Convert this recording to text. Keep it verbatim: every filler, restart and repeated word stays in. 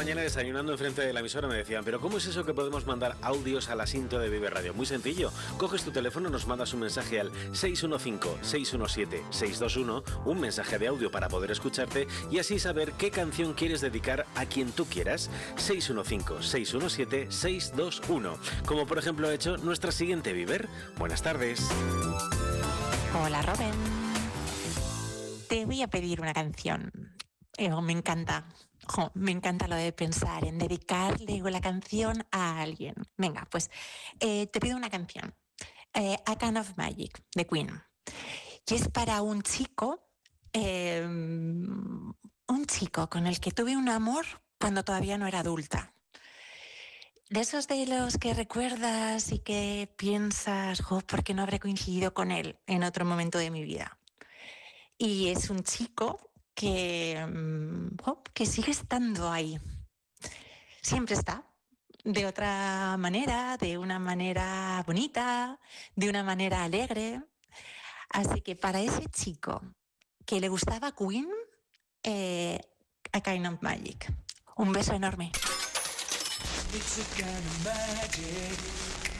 mañana desayunando enfrente de la emisora me decían, pero ¿cómo es eso que podemos mandar audios a la cinta de Vive Radio? Muy sencillo, coges tu teléfono, nos mandas un mensaje al seis uno cinco, seis uno siete, seis dos uno, un mensaje de audio para poder escucharte y así saber qué canción quieres dedicar a quien tú quieras. seis uno cinco, seis uno siete, seis dos uno. Como por ejemplo ha hecho nuestra siguiente Viver. Buenas tardes. Hola, Robin. Te voy a pedir una canción. Eh, me encanta. Jo, me encanta lo de pensar en dedicarle la canción a alguien. Venga, pues eh, te pido una canción. Eh, A Kind of Magic, de Queen. Y es para un chico, eh, un chico con el que tuve un amor cuando todavía no era adulta. De esos de los que recuerdas y que piensas, jo, ¿por qué no habré coincidido con él en otro momento de mi vida? Y es un chico que, oh, que sigue estando ahí. Siempre está. De otra manera, de una manera bonita, de una manera alegre. Así que para ese chico que le gustaba Queen, eh, A Kind of Magic. Un beso enorme. It's a kind of magic.